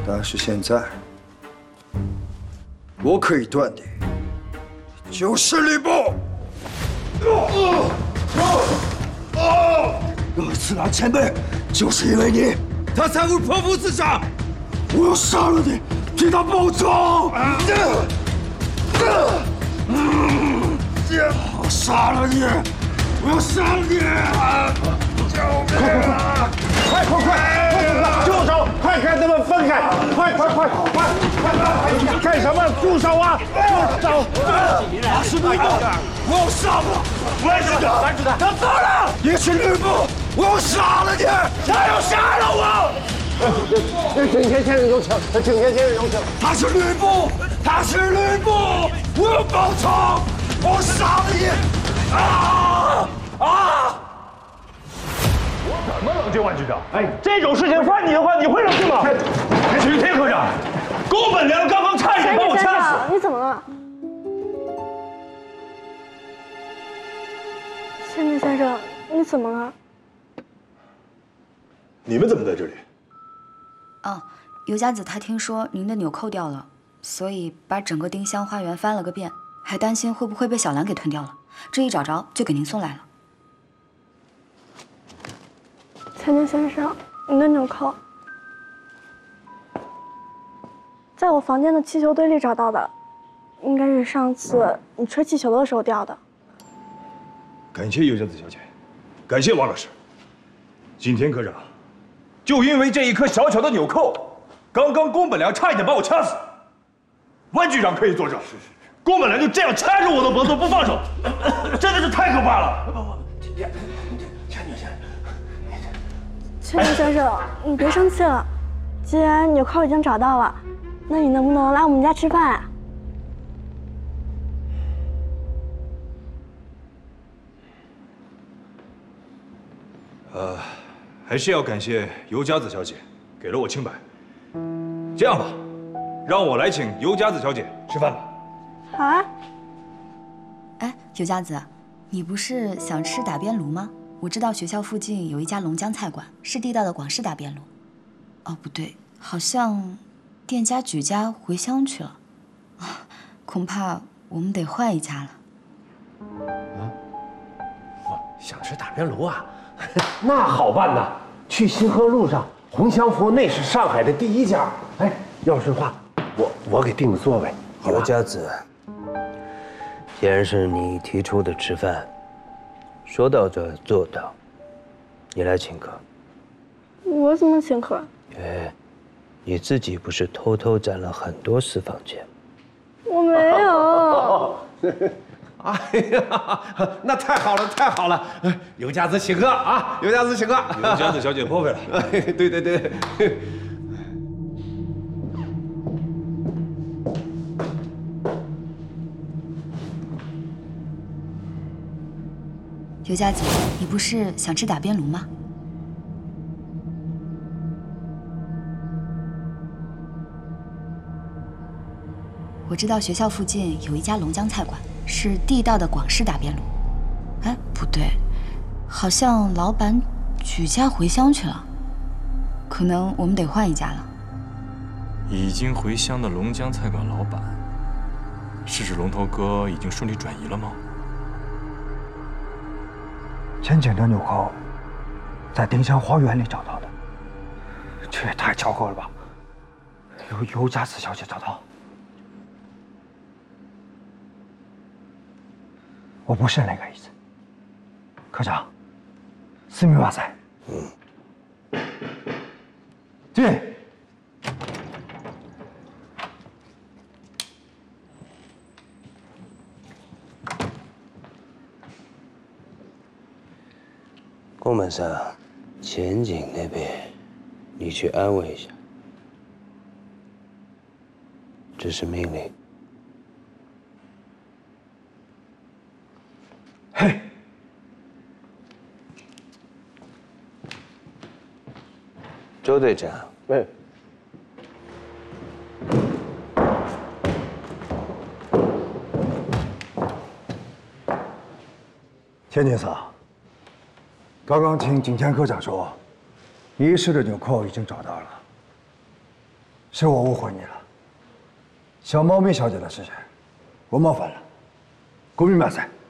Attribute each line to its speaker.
Speaker 1: 但是现在，我可以断定，就是吕布。刺狼前辈，就是因为你，他才会剖腹自杀。我要杀了你，替他报仇！我杀了你！我要杀了你！救命啊！
Speaker 2: 快！住手！快跟他们分开！快！干什么？住手啊！住手！
Speaker 1: 他是吕布，我要杀他！拦住他！他走了！你是吕布，我要杀了你！他要杀了我！
Speaker 2: 景天先生有请，
Speaker 1: 他是吕布，我要报仇！我杀了你！
Speaker 2: 我怎么冷静，万局长？哎，这种事情换你的话，你会冷静吗？景天科长，宫本良刚刚差一点把我掐死。
Speaker 3: 你怎么了？千年先生，你怎么了？
Speaker 2: 你们怎么在这里？
Speaker 4: 哦，尤家子他听说您的纽扣掉了，所以把整个丁香花园翻了个遍，还担心会不会被小兰给吞掉了。这一找着，就给您送来了。
Speaker 3: 千年先生，你的纽扣在我房间的气球堆里找到的，应该是上次你吹气球的时候掉的。
Speaker 2: 感谢尤家子小姐，感谢王老师。景天科长，就因为这一颗小巧的纽扣，刚刚宫本良差一点把我掐死。万局长可以作证，宫本良就这样掐着我的脖子不放手，真的是太可怕了。
Speaker 3: 千年先生，你别生气了。既然纽扣已经找到了，那你能不能来我们家吃饭啊？
Speaker 2: 还是要感谢尤家子小姐给了我清白。这样吧，让我来请尤家子小姐吃饭吧。
Speaker 3: 好啊。
Speaker 4: 哎，尤家子，你不是想吃打边炉吗？我知道学校附近有一家龙江菜馆，是地道的广式打边炉。哦，不对，好像店家举家回乡去了，恐怕我们得换一家了。
Speaker 5: 我想吃打边炉啊，那好办呐，去新河路上鸿香福那是上海的第一家。哎，要是的话，我给订个座位。
Speaker 6: 尤家子，既然是你提出的吃饭，说到这做到，你来请客。
Speaker 3: 我怎么请客？
Speaker 6: 你自己不是偷偷攒了很多私房钱？
Speaker 3: 我没有。
Speaker 5: 哎呀，那太好了！尤家子请客啊！尤家子请客。
Speaker 2: 尤家子小姐破费了。
Speaker 5: 对。
Speaker 4: 尤家子，你不是想吃打边炉吗？我知道学校附近有一家龙江菜馆，是地道的广式打边炉。哎，不对，好像老板举家回乡去了，可能我们得换一家了。
Speaker 7: 已经回乡的龙江菜馆老板，是指龙头哥已经顺利转移了吗？
Speaker 1: 千景的纽扣，在丁香花园里找到的，这也太巧合了吧！尤家子小姐找到，我不是那个意思。科长，すみません。进。
Speaker 6: 宫本上，前景那边，你去安慰一下。这是命令。
Speaker 1: 嘿，
Speaker 6: 周队长，
Speaker 1: 千金嫂，刚刚听景天科长说，遗失的纽扣已经找到了， 是我误会你了。小猫咪小姐的事情，我冒犯了，ごめんなさい。